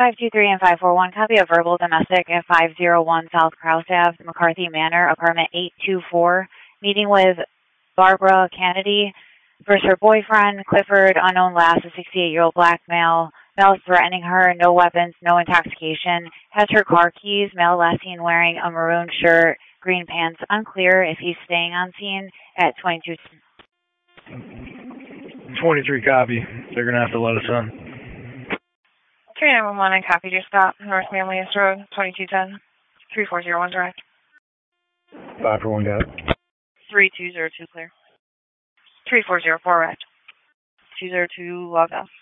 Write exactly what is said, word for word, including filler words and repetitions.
five two three and five four one, copy a verbal domestic at five oh one South Krause Ave, McCarthy Manor, apartment eight two four. Meeting with Barbara Kennedy versus her boyfriend, Clifford, unknown last, a sixty-eight-year-old black male. Male is threatening her, no weapons, no intoxication. Has her car keys. Male last seen wearing a maroon shirt, green pants. Unclear if he's staying on scene at twenty-two. twenty-three copy. They're going to have to let us in. three nine one one, I copied your stop. North Manlius Road, twenty-two ten. three four zero one direct. five for one, got it. three two zero two clear. three four zero four right. two zero two log off.